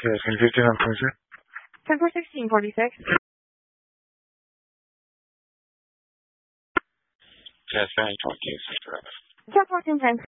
Can you 15 on 26? 10 for 1646. Yes, 26. Just 14 times.